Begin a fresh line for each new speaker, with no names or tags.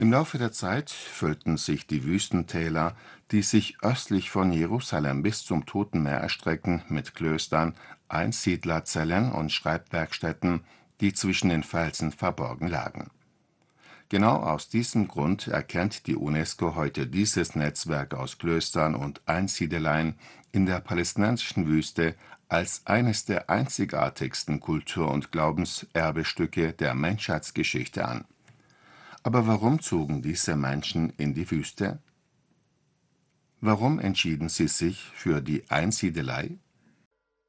Im Laufe der Zeit füllten sich die Wüstentäler, die sich östlich von Jerusalem bis zum Toten Meer erstrecken, mit Klöstern, Einsiedlerzellen und Schreibwerkstätten, die zwischen den Felsen verborgen lagen. Genau aus diesem Grund erkennt die UNESCO heute dieses Netzwerk aus Klöstern und Einsiedeleien in der palästinensischen Wüste als eines der einzigartigsten Kultur- und Glaubenserbestücke der Menschheitsgeschichte an. Aber warum zogen diese Menschen in die Wüste? Warum entschieden sie sich für die Einsiedelei?